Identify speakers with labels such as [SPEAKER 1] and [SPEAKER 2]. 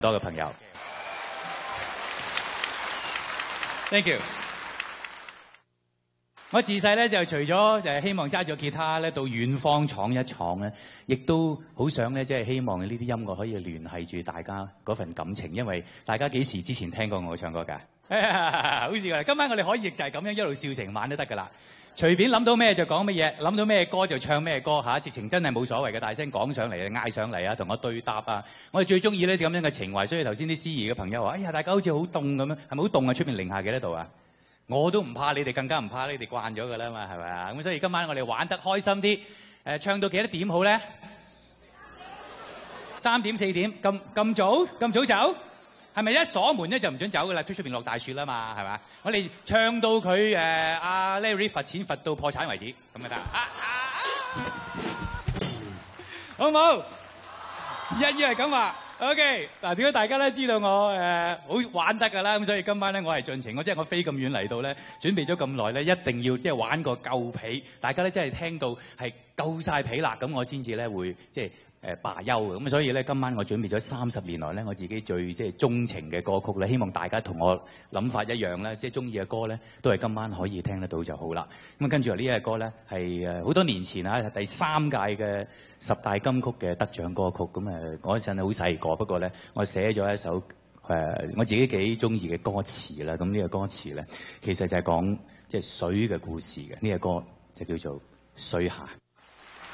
[SPEAKER 1] 多嘅朋友。Thank you。我自細咧就除咗希望揸住吉他咧到遠方闖一闖咧，亦都好想咧即係希望呢啲音樂可以聯繫住大家嗰份感情，因為大家幾時之前聽過我唱歌㗎？好笑㗎！今晚我哋可以就係咁樣一路笑成晚都得㗎啦。隨便諗到咩就講乜嘢，諗到咩歌就唱咩歌嚇，直情真係冇所謂嘅，大聲講上嚟啊，嗌上嚟啊，同我對答啊！我哋最中意咧咁樣嘅情懷，所以頭先啲司儀嘅朋友話：哎呀，大家好似好凍咁樣，係咪好凍啊？出面零下幾多度啊？我都唔怕，你哋更加唔怕，你哋慣咗㗎啦嘛，係咪啊？咁所以今晚我哋玩得開心啲，唱到幾多點好咧？3點4點，咁早走？係咪一鎖門咧就唔準走㗎啦？出邊落大雪啦嘛，係嘛？我哋唱到佢阿 Larry 罰錢罰到破產為止，咁就得。好唔好？一於係咁話。OK， 嗱，如果大家咧知道我好玩得㗎啦，咁所以今晚咧我係盡情，即係我飛咁遠嚟到咧，準備咗咁耐咧，一定要即係玩個夠皮，大家咧真係聽到係夠晒皮啦，咁我先至咧會即係罷休嘅。咁所以咧今晚我準備咗30年來咧我自己最即係鍾情嘅歌曲咧，希望大家同我諗法一樣咧，即係中意嘅歌咧都係今晚可以聽得到就好啦。咁跟住呢一隻歌咧係好多年前啊，第3屆嘅10大金曲嘅得獎歌曲，咁嗰陣好細個，不過咧我寫咗一首我自己幾中意嘅歌詞啦。咁呢個歌詞咧其實就係講即係水嘅故事嘅，呢個歌就叫做水下。